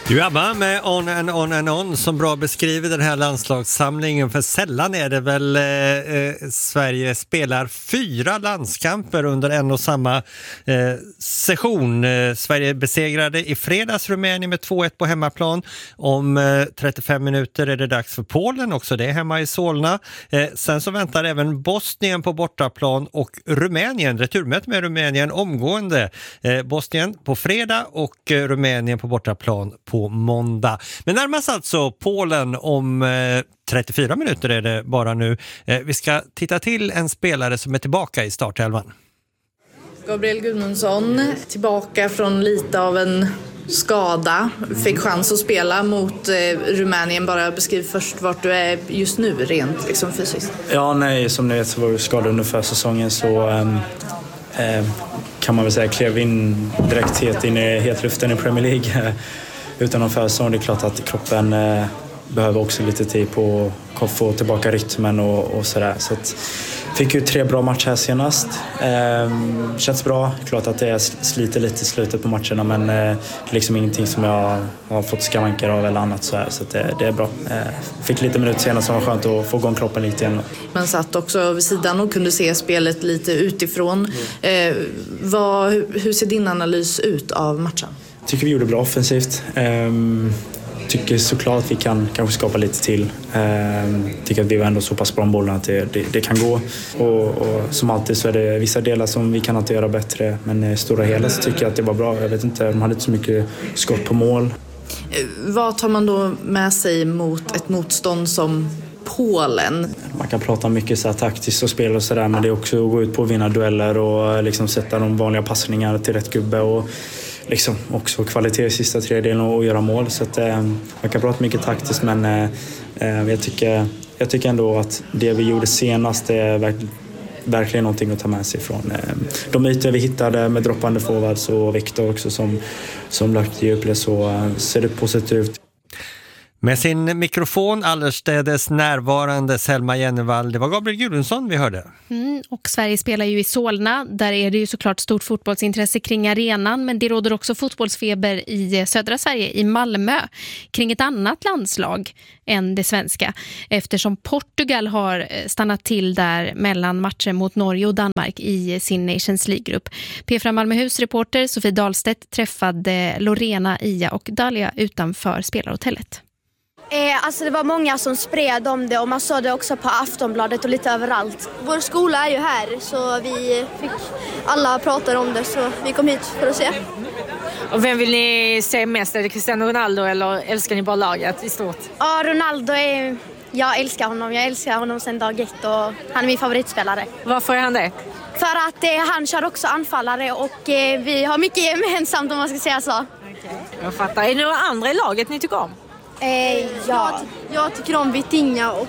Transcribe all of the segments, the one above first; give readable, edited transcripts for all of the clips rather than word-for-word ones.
Du Abba med On and On som bra beskriver den här landslagssamlingen, för sällan är det väl Sverige spelar 4 landskamper under en och samma session. Sverige besegrade i fredags Rumänien med 2-1 på hemmaplan. Om 35 minuter är det dags för Polen, också det hemma i Solna. Sen så väntar även Bosnien på bortaplan och Rumänien, returmöte med Rumänien omgående. Bosnien på fredag och Rumänien på bortaplan på måndag. Men närmast alltså Polen om 34 minuter är det bara nu. Vi ska titta till en spelare som är tillbaka i startelvan. Gabriel Gudmundsson, tillbaka från lite av en skada. Fick chans att spela mot Rumänien. Bara beskriv först vart du är just nu rent liksom fysiskt. Ja, nej, som ni vet så var jag skadad under försäsongen, så kan man väl säga klev in direkt in i hetluften i Premier League utan någon försäsong. Det är klart att kroppen behöver också lite tid på att få tillbaka rytmen och sådär. Så att fick ju 3 bra matcher här senast. Känns bra. Klart att det sliter lite i slutet på matcherna, men det är liksom ingenting som jag har fått skavanker av eller annat så här. Så att det är bra. Fick lite minuter senast som var skönt att få igång kroppen lite igen. Man satt också vid sidan och kunde se spelet lite utifrån. Hur ser din analys ut av matchen? Tycker vi gjorde bra offensivt. Tycker såklart att vi kan kanske skapa lite till. Tycker att vi var ändå så pass bra om bollen att det kan gå. Och som alltid så är det vissa delar som vi kan inte göra bättre. Men i stora hela så tycker jag att det var bra. Jag vet inte, de hade inte så mycket skott på mål. Vad tar man då med sig mot ett motstånd som Polen? Man kan prata mycket så här taktiskt och spel och sådär, men det är också att gå ut på att vinna dueller och liksom sätta de vanliga passningar till rätt gubbe och liksom också kvalitet i sista tredjedelen och göra mål. Så att, man kan prata mycket taktiskt, men jag tycker ändå att det vi gjorde senast är verkligen någonting att ta med sig från de ytor vi hittade med droppande forwards och Victor också som lagt i djupled, så ser det positivt ut. Med sin mikrofon allestädes närvarande Selma Jennevall. Det var Gabriel Gudmundsson vi hörde. Och Sverige spelar ju i Solna. Där är det ju såklart stort fotbollsintresse kring arenan. Men det råder också fotbollsfeber i södra Sverige, i Malmö. Kring ett annat landslag än det svenska. Eftersom Portugal har stannat till där mellan matcher mot Norge och Danmark i sin Nations League-grupp. P4 Malmöhus reporter Sofie Dahlstedt träffade Lorena, Ia och Dalia utanför spelarhotellet. Alltså det var många som spred om det och man såg det också på Aftonbladet och lite överallt. Vår skola är ju här, så alla pratar om det, så vi kom hit för att se. Och vem vill ni se mest? Är det Cristiano Ronaldo eller älskar ni bara laget i stort? Ja, Ronaldo jag älskar honom. Jag älskar honom sedan dag 1 och han är min favoritspelare. Varför är han det? För att han kör också anfallare och vi har mycket gemensamt, om man ska säga så. Okay. Jag fattar. Är det några andra i laget ni tycker om? Ja. Jag tycker om Vitinha och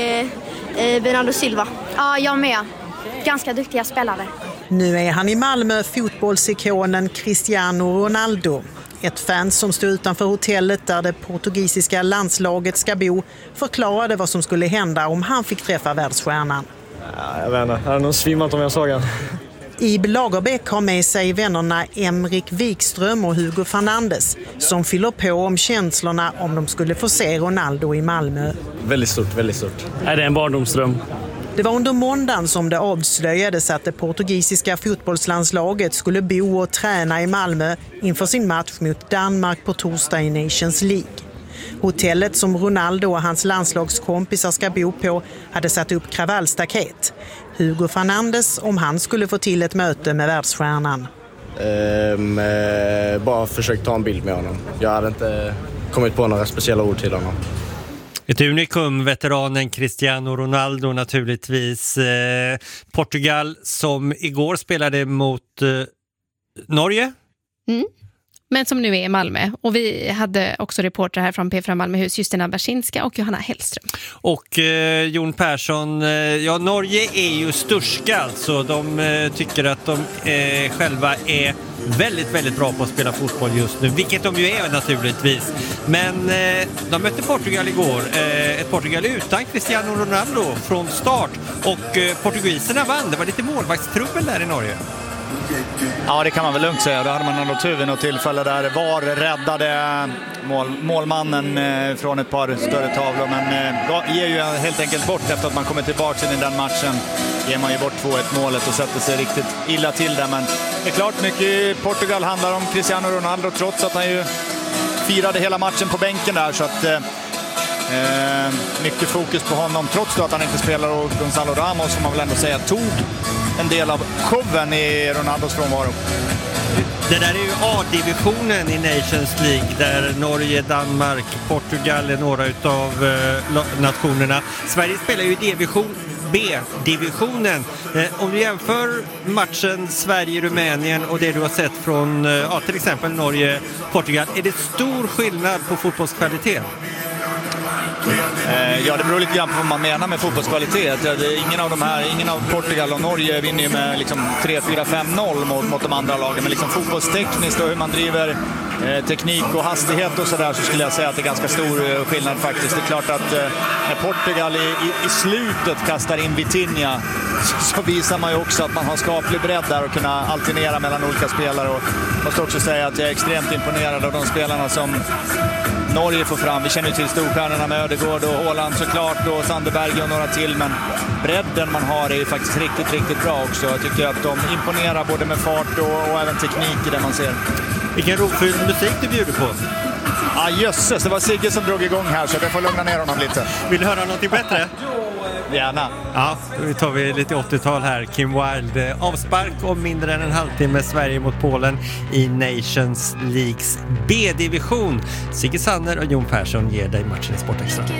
Bernardo Silva. Ja, jag med. Ganska duktiga spelare. Nu är han i Malmö, fotbollsikonen Cristiano Ronaldo. Ett fan som stod utanför hotellet där det portugisiska landslaget ska bo förklarade vad som skulle hända om han fick träffa världsstjärnan. Jag vet inte, jag hade nog svimmat om jag såg han. Ib Lagerbäck har med sig vännerna Emrik Wikström och Hugo Fernandes som fyller på om känslorna om de skulle få se Ronaldo i Malmö. Väldigt stort, väldigt stort. Är det en barndomsdröm? Det var under måndagen som det avslöjades att det portugisiska fotbollslandslaget skulle bo och träna i Malmö inför sin match mot Danmark på torsdag i Nations League. Hotellet som Ronaldo och hans landslagskompisar ska bo på hade satt upp kravallstaket. Hugo Fernandes om han skulle få till ett möte med världsstjärnan. Bara försökt ta en bild med honom. Jag hade inte kommit på några speciella ord till honom. Ett unikum, veteranen Cristiano Ronaldo naturligtvis. Portugal som igår spelade mot Norge. Men som nu är i Malmö. Och vi hade också reporter här från P4 Malmöhus, Justina Bersinska och Johanna Hellström. Och Jon Persson, Norge är ju störska alltså. De tycker att de själva är väldigt, väldigt bra på att spela fotboll just nu. Vilket de ju är naturligtvis. Men de mötte Portugal igår. Ett Portugal utan Cristiano Ronaldo från start. Och portugiserna vann. Det var lite målvaktstrubbel där i Norge. Ja, det kan man väl lugnt säga. Då hade man ändå tur vid något tillfälle där VAR räddade målmannen från ett par större tavlor. Men ger ju helt enkelt bort efter att man kommer tillbaka in i den matchen. Ger man ju bort 2-1 målet och sätter sig riktigt illa till där. Men det är klart, mycket i Portugal handlar om Cristiano Ronaldo, trots att han ju firade hela matchen på bänken där. Så att mycket fokus på honom, trots att han inte spelar, och Gonzalo Ramos, som man väl ändå säga tog en del av showen i Ronaldos frånvaro. Det där är ju A-divisionen i Nations League, där Norge, Danmark, Portugal är några utav nationerna. Sverige spelar ju i B-divisionen. Om du jämför matchen Sverige-Rumänien och det du har sett från till exempel Norge-Portugal, är det stor skillnad på fotbollskvalitet? Ja, det beror lite grann på vad man menar med fotbollskvalitet. Ingen av Portugal och Norge vinner ju med liksom 3-4-5-0 mot de andra lagen. Men liksom fotbollstekniskt och hur man driver teknik och hastighet och sådär, så skulle jag säga att det är ganska stor skillnad faktiskt. Det är klart att när Portugal i slutet kastar in Vitinha, så visar man ju också att man har skaplig bredd där och kunna alternera mellan olika spelare. Och jag måste också säga att jag är extremt imponerad av de spelarna som Norge får fram. Vi känner ju till storstjärnorna med Ödegård och Haaland såklart, och Sanderberg och några till, men bredden man har är ju faktiskt riktigt, riktigt bra också. Jag tycker att de imponerar både med fart och även teknik i det man ser. Vilken rofylld musik du bjuder på? Ja, jösses, det var Sigge som drog igång här, så jag får lugna ner honom lite. Vill du höra något bättre? Gärna. Ja, då tar vi lite 80-tal här. Kim Wilde, avspark om mindre än en halvtimme, Sverige mot Polen i Nations Leagues B-division. Sigge Sanner och Jon Persson ger dig matchen i Sportextra.